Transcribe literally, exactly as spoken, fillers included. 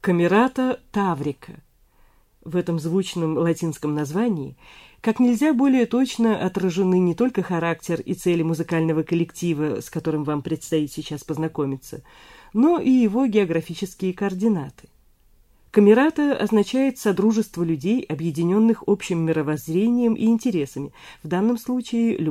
Камерата Таврика. В этом звучном латинском названии как нельзя более точно отражены не только характер и цели музыкального коллектива, с которым вам предстоит сейчас познакомиться, но и его географические координаты. Камерата означает содружество людей, объединенных общим мировоззрением и интересами, в данном случае